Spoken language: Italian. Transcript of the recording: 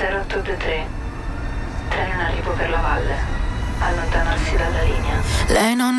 0823. Treno in arrivo per la valle. Allontanarsi dalla linea. Lei non